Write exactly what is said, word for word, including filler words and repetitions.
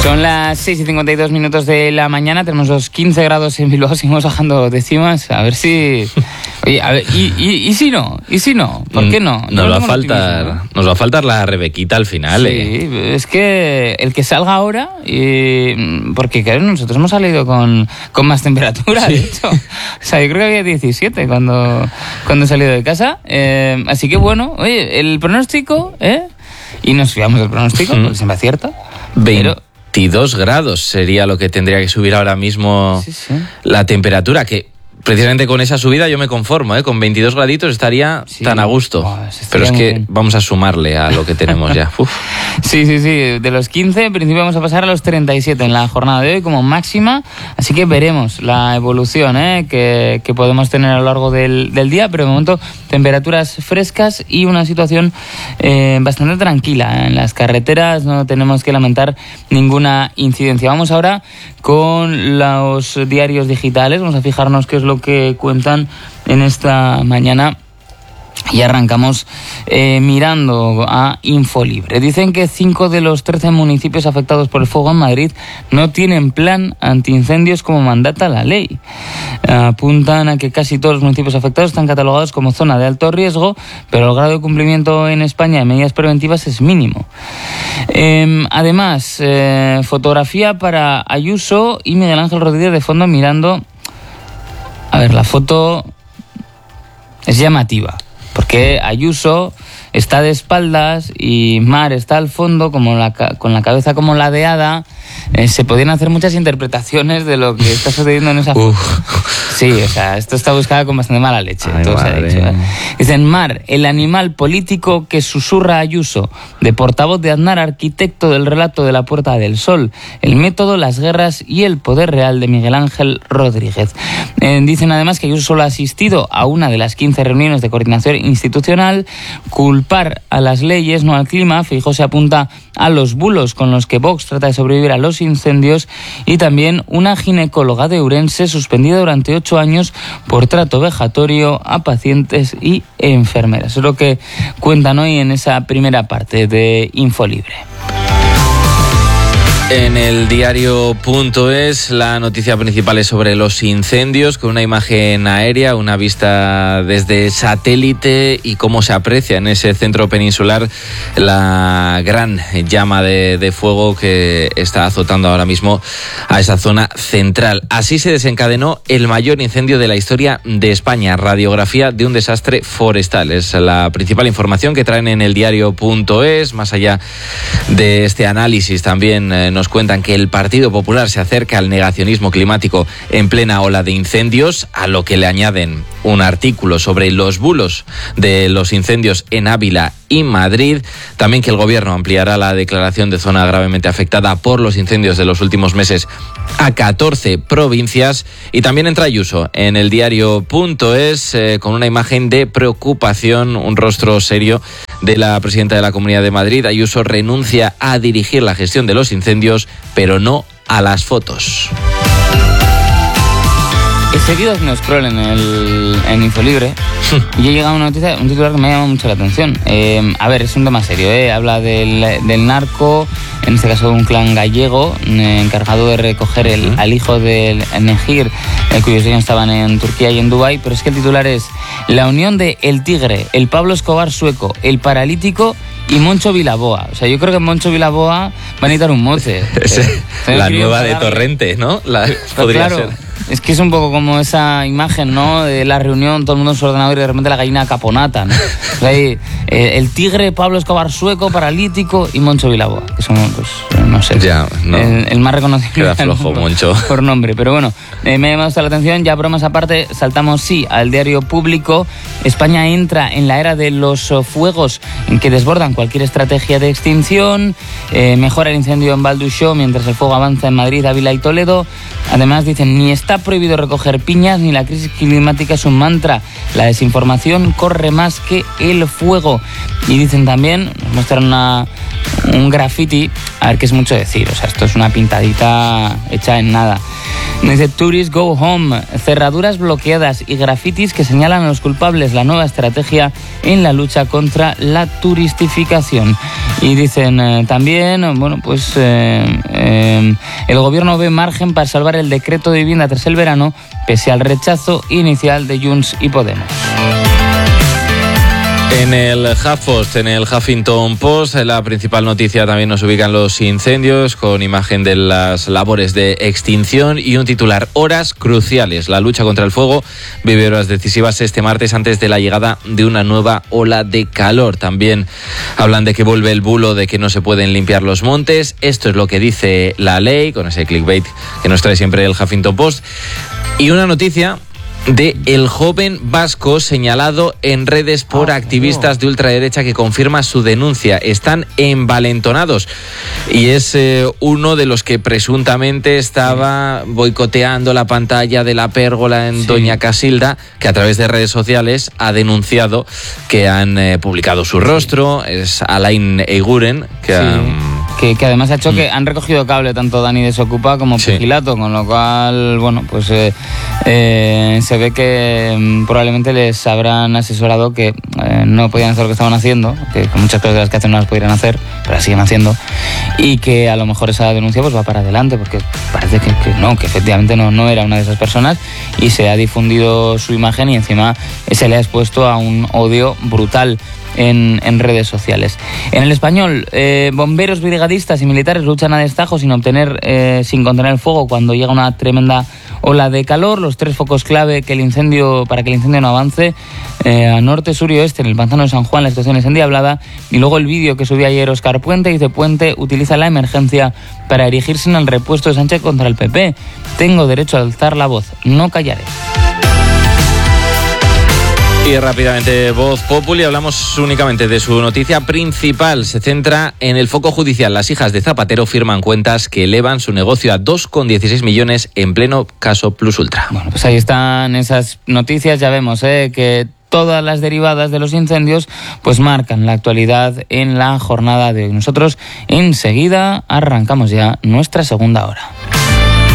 Son las seis y cincuenta y dos minutos de la mañana, tenemos los quince grados en Bilbao, seguimos bajando décimas, a ver si... Oye, a ver, ¿y, y, y si no? ¿Y si no? ¿Por qué no? Nos, no va a faltar, nos va a faltar la Rebequita al final. Sí, eh. es que el que salga ahora, y, porque claro, nosotros hemos salido con, con más temperatura, sí. De hecho. O sea, yo creo que había diecisiete cuando, cuando he salido de casa, eh, así que bueno, oye, el pronóstico, ¿eh? Y nos fiamos del pronóstico, porque siempre acierta. Pero... veintidós grados sería lo que tendría que subir ahora mismo sí, sí. la temperatura, que precisamente con esa subida yo me conformo, ¿eh? Con veintidós graditos estaría sí. tan a gusto. Oh, pero es que bien. Vamos a sumarle a lo que tenemos ya. Uf. Sí, sí, sí. De los quince, en principio vamos a pasar a los treinta y siete en la jornada de hoy como máxima. Así que veremos la evolución ¿eh? que, que podemos tener a lo largo del, del día. Pero de momento, temperaturas frescas y una situación eh, bastante tranquila. En las carreteras no tenemos que lamentar ninguna incidencia. Vamos ahora con los diarios digitales. Vamos a fijarnos qué es lo que cuentan en esta mañana y arrancamos eh, mirando a Infolibre. Dicen que cinco de los trece municipios afectados por el fuego en Madrid no tienen plan antiincendios como mandata la ley. Apuntan a que casi todos los municipios afectados están catalogados como zona de alto riesgo, pero el grado de cumplimiento en España de medidas preventivas es mínimo. Eh, además, eh, fotografía para Ayuso y Miguel Ángel Rodríguez de fondo mirando. A ver, la foto es llamativa, porque Ayuso está de espaldas y Mar está al fondo como la, con la cabeza como ladeada. Eh, se podían hacer muchas interpretaciones de lo que está sucediendo en esa foto. Sí, o sea, esto está buscado con bastante mala leche. Ay, todo se ha dicho, ¿eh? Dicen, Mar, el animal político que susurra Ayuso, de portavoz de Aznar, arquitecto del relato de la Puerta del Sol, el método, las guerras y el poder real de Miguel Ángel Rodríguez. Eh, dicen además que Ayuso solo ha asistido a una de las quince reuniones de coordinación institucional. Culpar a las leyes, no al clima. Feijóo se apunta a los bulos con los que Vox trata de sobrevivir a los incendios, y también una ginecóloga de Ourense suspendida durante ocho años por trato vejatorio a pacientes y enfermeras. Es lo que cuentan hoy en esa primera parte de Infolibre. En el diario.es la noticia principal es sobre los incendios, con una imagen aérea, una vista desde satélite y cómo se aprecia en ese centro peninsular la gran llama de, de fuego que está azotando ahora mismo a esa zona central. Así se desencadenó el mayor incendio de la historia de España. Radiografía de un desastre forestal. Es la principal información que traen en el diario.es. Más allá de este análisis, también eh, nos Nos cuentan que el Partido Popular se acerca al negacionismo climático en plena ola de incendios, a lo que le añaden un artículo sobre los bulos de los incendios en Ávila y Madrid. También que el gobierno ampliará la declaración de zona gravemente afectada por los incendios de los últimos meses a catorce provincias. Y también entra Ayuso en el diario.es eh, con una imagen de preocupación, un rostro serio de la presidenta de la Comunidad de Madrid. Ayuso renuncia a dirigir la gestión de los incendios, pero no a las fotos. He seguido haciendo scroll en, el, en Infolibre y he llegado a una noticia, un titular que me llama mucho la atención. Eh, a ver, es un tema serio, ¿eh? Habla del, del narco, en este caso de un clan gallego, eh, encargado de recoger el, al hijo del Negir, eh, cuyos niños estaban en Turquía y en Dubái. Pero es que el titular es: la unión de El Tigre, el Pablo Escobar sueco, el paralítico y Moncho Vilaboa. O sea, yo creo que Moncho Vilaboa va a necesitar un mote. Eh, la nueva de Torrente, ¿no? La, podría claro, ser. Es que es un poco como esa imagen, ¿no? De la reunión, todo el mundo en su ordenador y de repente la gallina caponata, ¿no? O sea, ahí, eh, el Tigre, Pablo Escobar sueco, paralítico y Moncho Vilaboa, que son, pues, no sé, ya, no. el, el más reconocible. Queda flojo, Moncho. Por nombre, pero bueno, eh, me ha llamado hasta la atención. Ya bromas aparte, saltamos sí al diario Público. España entra en la era de los fuegos en que desbordan cualquier estrategia de extinción. Eh, mejora el incendio en Valduxó mientras el fuego avanza en Madrid, Ávila y Toledo. Además dicen, ni está prohibido recoger piñas, ni la crisis climática es un mantra. La desinformación corre más que el fuego. Y dicen también, nos muestran una, un graffiti a ver, que es mucho decir, o sea, esto es una pintadita hecha en nada. Dice, Tourists go home, cerraduras bloqueadas y grafitis que señalan a los culpables, la nueva estrategia en la lucha contra la turistificación. Y dicen eh, también, bueno, pues eh, eh, el gobierno ve margen para salvar el decreto de vivienda tras el verano, pese al rechazo inicial de Junts y Podemos. En el HuffPost, en el Huffington Post, la principal noticia también nos ubican los incendios, con imagen de las labores de extinción y un titular: horas cruciales. La lucha contra el fuego vive horas decisivas este martes antes de la llegada de una nueva ola de calor. También hablan de que vuelve el bulo de que no se pueden limpiar los montes. Esto es lo que dice la ley, con ese clickbait que nos trae siempre el Huffington Post. Y una noticia de el joven vasco señalado en redes por activistas de ultraderecha que confirma su denuncia. Están envalentonados y es eh, uno de los que presuntamente estaba boicoteando la pantalla de la pérgola en sí. Doña Casilda, que a través de redes sociales ha denunciado que han eh, publicado su rostro. Es Alain Eiguren, que, sí. ha, que, que además ha hecho mm. que han recogido cable tanto Dani Desocupa como sí. Pugilato, con lo cual, bueno, pues eh, eh, se ve que mm, probablemente les habrán asesorado que eh, no podían hacer lo que estaban haciendo, que muchas cosas de las que hacen no las podrían hacer, pero las siguen haciendo, y que a lo mejor esa denuncia pues va para adelante, porque parece que, que no, que efectivamente no, no era una de esas personas, y se ha difundido su imagen y encima se le ha expuesto a un odio brutal En, en redes sociales. En El Español, eh, bomberos, brigadistas y militares luchan a destajo sin obtener, eh, sin contener el fuego cuando llega una tremenda ola de calor. Los tres focos clave que el incendio para que el incendio no avance, eh, a norte, sur y oeste, en el pantano de San Juan, la situación es endiablada. Y luego el vídeo que subió ayer Óscar Puente, dice: Puente utiliza la emergencia para erigirse en el repuesto de Sánchez contra el P P. Tengo derecho a alzar la voz, no callaré. Y rápidamente, Voz Populi, hablamos únicamente de su noticia principal. Se centra en el foco judicial. Las hijas de Zapatero firman cuentas que elevan su negocio a dos coma dieciséis millones en pleno caso Plus Ultra. Bueno, pues ahí están esas noticias. Ya vemos eh, que todas las derivadas de los incendios pues marcan la actualidad en la jornada de hoy. Nosotros enseguida arrancamos ya nuestra segunda hora.